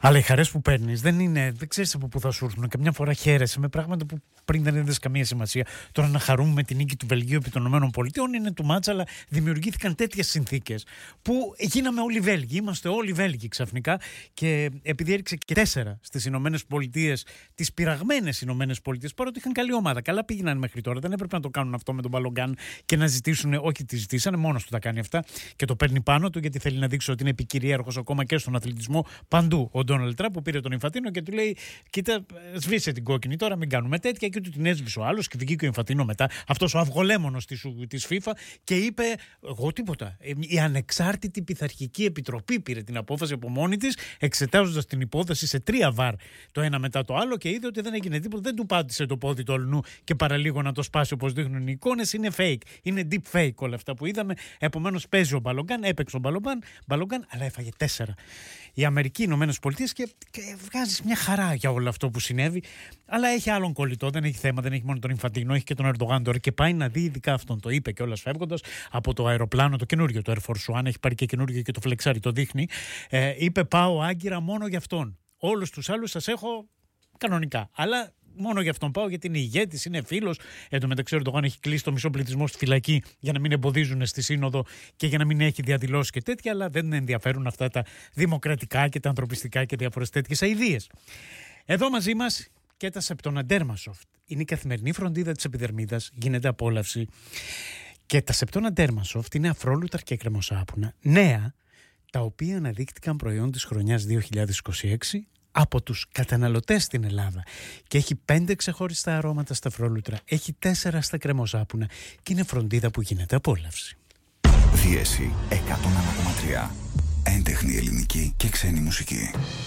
Αλλά οι χαρές που παίρνεις δεν ξέρεις από πού θα σου έρθουν. Καμιά φορά χαίρεσαι με πράγματα που πριν δεν έδωσες καμία σημασία. Τώρα να χαρούμε με την νίκη του Βελγίου επί των ΗΠΑ είναι του μάτσα, αλλά δημιουργήθηκαν τέτοιες συνθήκες που γίναμε όλοι Βέλγοι. Είμαστε όλοι Βέλγοι ξαφνικά. Και επειδή έριξε και 4 στις ΗΠΑ, τις πειραγμένες ΗΠΑ, παρότι είχαν καλή ομάδα, καλά πήγαιναν μέχρι τώρα. Δεν έπρεπε να το κάνουν αυτό με τον Μπαλογκάν και να ζητήσουν. Όχι, τη ζητήσανε, μόνος του τα κάνει αυτά και το παίρνει πάνω του, γιατί θέλει να δείξει ότι είναι επικυρίαρχος ακόμα και στον αθλητισμό παντού. Ο Ντόναλντ Τραμπ που πήρε τον Ινφαντίνο και του λέει: κοίτα, σβήσε την κόκκινη τώρα, μην κάνουμε τέτοια. Και του την έσβησε ο άλλος και βγήκε ο Ινφαντίνο μετά, αυτός ο αυγολέμονος της FIFA, και είπε: εγώ τίποτα. Η ανεξάρτητη πειθαρχική επιτροπή πήρε την απόφαση από μόνη της, εξετάζοντας την υπόθεση σε 3 βαρ το ένα μετά το άλλο, και είδε ότι δεν έγινε τίποτα. Δεν του πάτησε το πόδι του Ολνού και παραλίγο να το σπάσει όπως δείχνουν οι εικόνες. Είναι fake. Είναι deep fake όλα αυτά που είδαμε. Επομένως παίζει ο Μπαλογκάν, έπαιξε ο Μπαλογκάν, αλλά έφαγε 4. Η Αμερική, οι Ηνωμένες Πολιτείες, και βγάζει μια χαρά για όλο αυτό που συνέβη. Αλλά έχει άλλον κολλητό, δεν έχει θέμα, δεν έχει μόνο τον Ινφαντίνο, έχει και τον Ερντογάν τώρα και πάει να δει ειδικά αυτόν. Το είπε κιόλας φεύγοντας από το αεροπλάνο, το καινούριο, το Air Force One, έχει πάρει και καινούριο και το φλεξάρι, το δείχνει. Είπε: πάω άγκυρα μόνο για αυτόν. Όλους τους άλλους σας έχω κανονικά. Αλλά μόνο για αυτόν πάω, γιατί είναι ηγέτης, είναι φίλος. Εν τω μεταξύ, ο Ερντογάν έχει κλείσει το μισό πληθυσμό στη φυλακή για να μην εμποδίζουν στη Σύνοδο και για να μην έχει διαδηλώσει και τέτοια, αλλά δεν ενδιαφέρουν αυτά τα δημοκρατικά και τα ανθρωπιστικά και διάφορες τέτοιες αηδίες. Εδώ μαζί μας και τα Σεπτόνα Dermasoft. Είναι η καθημερινή φροντίδα της επιδερμίδας, γίνεται απόλαυση. Και τα Σεπτόνα Dermasoft είναι αφρόλουτα και κρεμοσάπουνα νέα, τα οποία αναδείχτηκαν προϊόν της χρονιάς 2026 από τους καταναλωτές στην Ελλάδα, και έχει 5 ξεχωριστά αρώματα στα αφρόλουτρα, έχει 4 στα κρεμοσάπουνα και είναι φροντίδα που γίνεται απόλαυση. Δίεση 101,3. Έντεχνη ελληνική και ξένη μουσική.